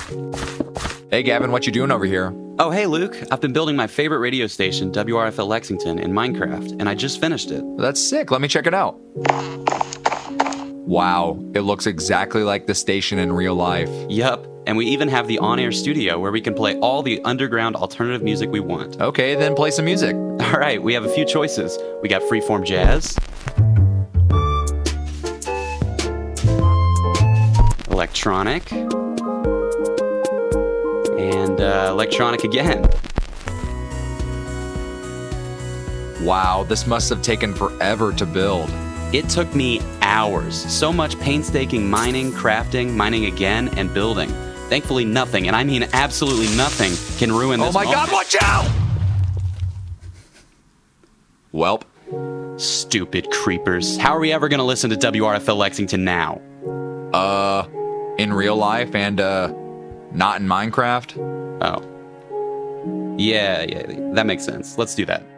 Hey, Gavin, what you doing over here? Oh, hey, Luke. I've been building my favorite radio station, WRFL Lexington, in Minecraft, and I just finished it. That's sick. Let me check it out. Wow, it looks exactly like the station in real life. Yup, and we even have the on-air studio where we can play all the underground alternative music we want. Okay, then play some music. All right, we have a few choices. We got freeform jazz, electronic, and electronic again. Wow, this must have taken forever to build. It took me hours. So much painstaking mining, crafting, mining again, and building. Thankfully, nothing, and I mean absolutely nothing, can ruin this Oh my God, watch out! Welp. Stupid creepers. How are we ever going to listen to WRFL Lexington now? In real life and, not in Minecraft? Oh. Yeah, that makes sense. Let's do that.